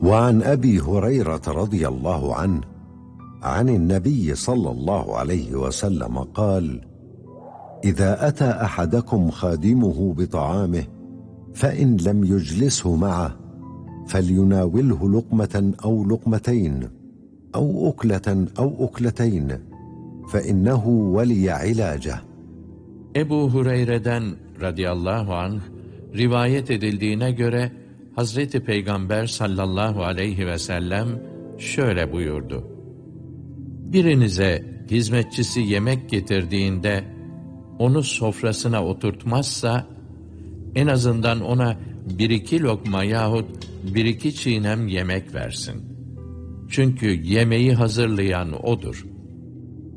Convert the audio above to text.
وعن أبي هريرة رضي الله عنه عن النبي صلى الله عليه وسلم قال: إذا أتى أحدكم خادمه بطعامه فإن لم يجلسه معه فليناوله لقمة أو لقمتين أو أكلة أو أكلتين فإنه ولي علاجه. Ebu Hureyre'den radıyallahu anh rivayet edildiğine göre Hazreti Peygamber sallallahu aleyhi ve sellem şöyle buyurdu: Birinize hizmetçisi yemek getirdiğinde onu sofrasına oturtmazsa en azından ona 1-2 lokma yahut 1-2 çiğnem yemek versin. Çünkü yemeği hazırlayan odur.